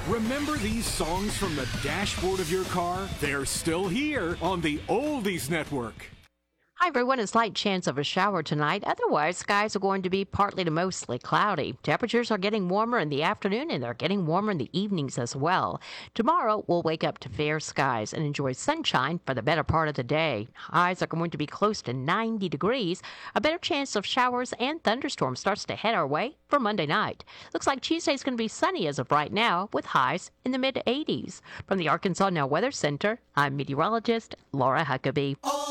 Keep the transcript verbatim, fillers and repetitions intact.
Remember these songs from the dashboard of your car? They're still here on the Oldies Network. Hi, everyone. A slight chance of a shower tonight. Otherwise, skies are going to be partly to mostly cloudy. Temperatures are getting warmer in the afternoon, and they're getting warmer in the evenings as well. Tomorrow, we'll wake up to fair skies and enjoy sunshine for the better part of the day. Highs are going to be close to ninety degrees. A better chance of showers and thunderstorms starts to head our way for Monday night. Looks like Tuesday's going to be sunny as of right now, with highs in the mid eighties. From the Arkansas Now Weather Center, I'm meteorologist Laura Huckabee.